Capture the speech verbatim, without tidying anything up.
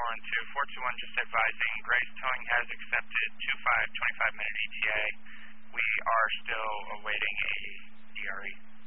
one two. four two one just advising Grace Towing has accepted two five twenty-five minute E T A. We are still awaiting a D R E.